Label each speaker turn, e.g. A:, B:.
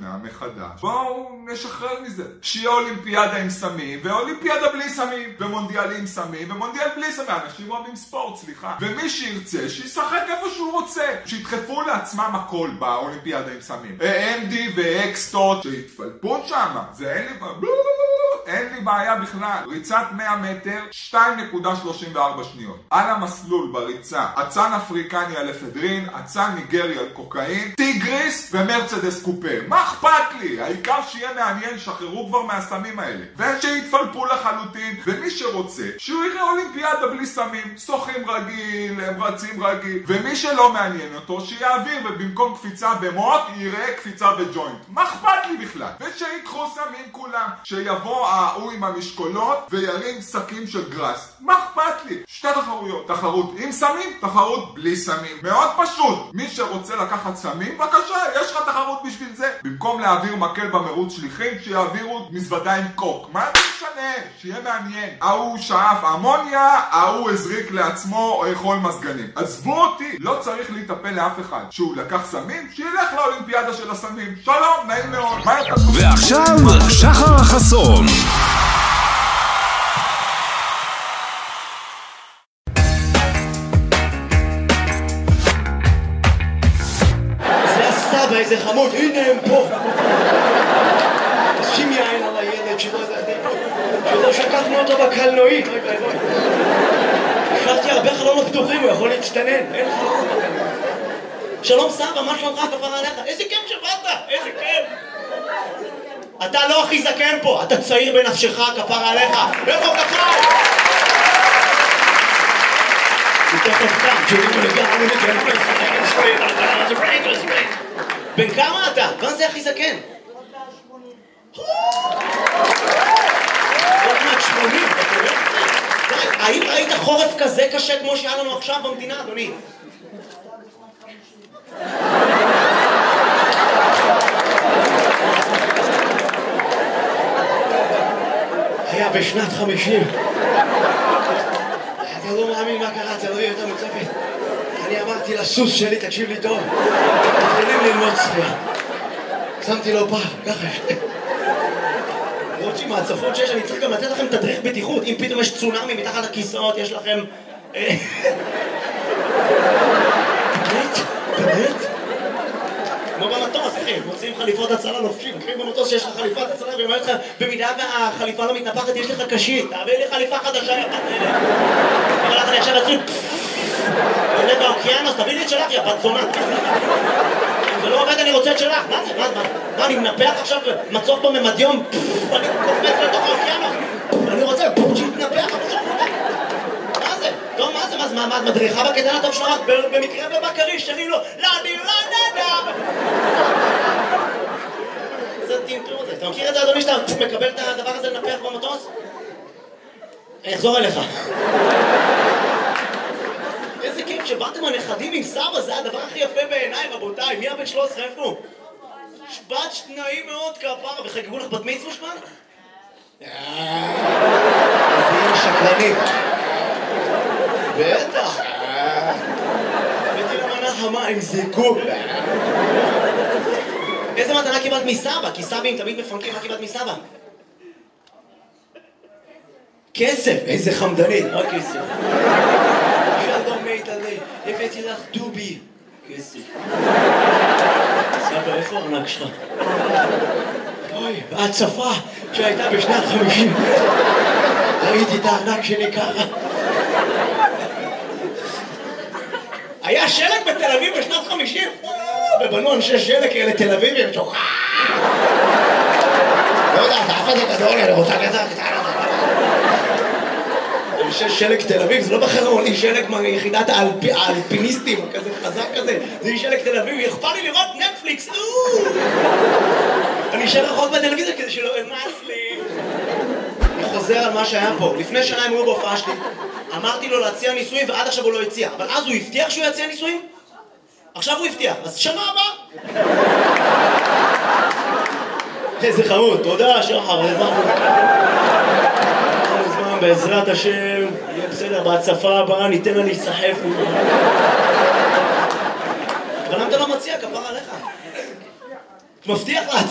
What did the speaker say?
A: שנה מחדש. בואו נשחרר מזה. שיהיה אולימפיאדה עם סמים, ואולימפיאדה בלי סמים, ומונדיאל עם סמים, ומונדיאל בלי סמים. אנשים אוהבים ספורט, סליחה. ומי שירצה, שישחק איפה שהוא רוצה. שידחפו לעצמם הכל באולימפיאדה עם סמים. AMD ואקסטות, שיתפלפו שם. זה אין לי בעיה בכלל. ריצת 100 מטר, 2.34 שניות. על המסלול בריצה, אצן אפריקני על אפדרין, אצן ניגרי על קוקאין, טיגריס ומרצדס קופה. מה אכפת לי? העיקר שיהיה מעניין, שחררו כבר מהסמים האלה. ושיתפלפו לחלוטין, ומי שרוצה, שהוא יראה אולימפיאדה בלי סמים, שוחים רגיל, הם רצים רגיל, ומי שלא מעניין אותו, שיעביר, ובמקום קפיצה במות, יראה קפיצה בג'וינט. מה אכפת לי בכלל? ושיקחו סמים כולם, שיבוא ההוא עם המשקולות, וירים שקים של גרס. מה אכפת לי? שתי תחרויות. תחרות עם סמים, תחרות בלי סמים. מאוד פשוט. מי שרוצה לקחת סמים, בבקשה, יש לך תחרות בשביל זה. במקום להעביר מקל במרוץ שליחים, שיעבירו מזוודה עם קוק. מה זה משנה? שיהיה מעניין. ההוא שאף אמוניה, ההוא הזריק לעצמו או יכול מזגנים. עזבו אותי, לא צריך להיטפל לאף אחד. שהוא לקח סמים, שילך לאולימפיאדה של הסמים. שלום, נעים מאוד.
B: ועכשיו, שחר חסון.
C: איזה חמוד, הנה הם פה. שים יין על הילד שלא שכחנו אותו בקלנועית. השארתי הרבה חלונות פתוחים, הוא יכול להצטנן. אין חלונות בקלנועית. שלום סבא, מה שלומך? כפרה עליך? איזה כיף שבאת, איזה כיף. אתה לא הכי זקן פה, אתה צעיר בנפשך, כפרה עליך. איפה כפיים? תכף כאן, כשאנחנו לגמרי בן כמה אתה? מה זה הכי זקן? עוד מעט 80, אתה רואה? האם ראית חורף כזה קשה כמו שהיה לנו עכשיו במדינה, אדוני? היה בשנת 50. אתה לא מאמין מה קרה, אתה לא יהיה יותר מצפת. אני אמרתי לסוס שלי, תקשיב לי טוב, מתחילים ללמוד צפייה. שמתי לו פעם, ככה. למרות שעם ההצפות שיש, אני צריך גם לתת לכם תדריך בטיחות. אם פתאום יש צונאמי מתחת לכיסאות, יש לכם... באמת? כמו במטוס, אחי, מוצאים חליפות הצלה לובשים. אחי, במטוס שיש לך חליפת הצלה, ואומר לך, במידה והחליפה לא מתנפחת, יש לך קשית. תעביר לי חליפה חדשה, יא בת אלה. אבל לך אני עכשיו אצלי... עולה באוקיינוס, תביא לי את שלך, יא בת זונה. אם זה לא עובד, אני רוצה את שלך. מה זה? מה, אני מנפח עכשיו מצוק בממדיום? אני קופץ לתוך האוקיינוס. אני רוצה שיתנפח, אבל שחוטה. מה זה? טוב, מה זה? מה, את מדריכה בקטן הטוב שלך? במקרה ובקרי, שרים לו, לא, אני לא נדע. זה טינטור הזה. אתה מכיר את זה, אדוני, שאתה מקבל את הדבר הזה לנפח במטוס? אני אחזור אליך. איזה כיף שבאתם הנכדים עם סבא, זה הדבר הכי יפה בעיניי, רבותיי. מי הבן 13 איפה? שבת שניים מאוד כפרה, וחגגו לך בת מצווה שבת? זה יהיה שקרנית. בטח. הבאתי למנה חמה עם זיקוק. איזה מתנה קיבלת מסבא? כי סבים תמיד מפנקים, מה קיבלת מסבא? כסף, איזה חמדנית, מה כסף? שלום מיטלי, הבאתי לך דובי. כסף. סבא, איפה הארנק שלך? אוי, בהצפה שהייתה בשנת 50. ראיתי את הארנק שלי ככה. היה שלג בתל אביב בשנת 50? ובנו אנשי שלג כאלה תל אביבים, שוחה! לא יודע, אתה אף אחד גדול, אני רוצה כזה קטנה. אנשי שלג תל אביב, זה לא בחרון, שלג מיחידת האלפיניסטים, כזה חזק כזה, זה שלג תל אביב, אכפת לי לראות נטפליקס, אני אשאר רחוק בטלוויזיה כדי שלא אמס לי. אני חוזר על מה שהיה פה, לפני שנה הם היו בהופעה שלי, אמרתי לו להציע ניסויים ועד עכשיו הוא לא הציע, אבל אז הוא הבטיח שהוא יציע ניסויים? עכשיו הוא הבטיח, אז שנה הבאה. איזה חמוד, תודה שחר, בעזרת השם, יהיה בסדר, בהצפה הבאה ניתן לה להיסחף. אבל למה אתה לא מציע, כפרה עליך? מבטיח לה